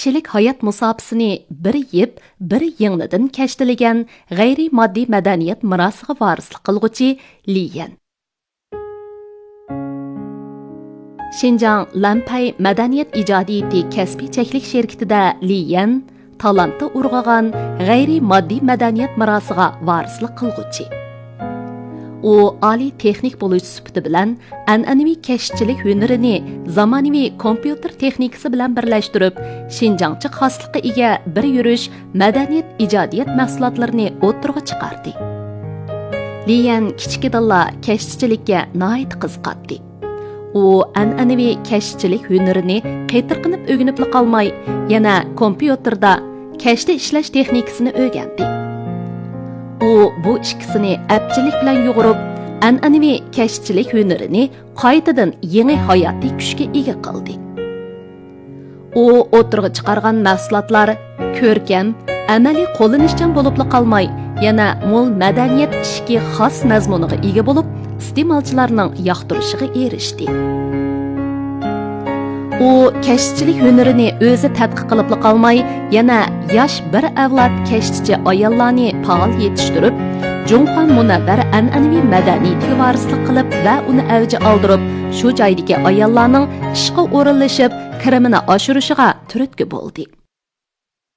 kishilik hayot musofasini bir yeb, bir yengnidan kashtilagan g'ayriy moddiy madaniyat mirosiga varislik qilg'uchi Li Yan. Şinjan Lampay Madaniyat ijodiyati kasbiy cheklik şirketida Li Yan talantı urg'agan g'ayriy moddiy madaniyat mirosiga varislik qilg'uchi. U oliy texnik bo'lish sifati bilan an'anaviy kashfchilik hunarini zamonaviy kompyuter texnikasi bilan birlashtirib, Şinjancha xoslikqa ega bir yurish madaniyat ijodiyat mahsulotlarini o'tirg'a chiqardi. Li Yan kichikdalla kashfchilikka nihoyat qiziqadi. U an'anaviy kashfchilik hunarini qaytirqinib o'rganib qolmay, yana kompyuterda kashta ishlash texnikasini o'rgandi. U bu ikkisini apchilik bilan yo'g'irib, an'anaviy kashfchilik hunarini qaytadan yangi hayotiy kuchga ega qildi. U o'tirg'a chiqargan mahsulotlar ko'rkam, amaliy qo'llanishchan bo'lib qolmay, yana mo'l madaniyat ishki xos mazmuniga ega bo'lib, iste'molchilarning yoqtirishiga erishdi. U kashfchilik hunarini o'zi tadqiq qilib qolmay, yana yosh bir avlod kashfchi ayollarni faol yetishtirib, Junxan munavvar an'anaviy madaniyatiga varislik qilib va uni avji oldirib, shu joydagi ayollarning ishga o'rinlashib, kirimini oshirishiga turtki bo'ldi.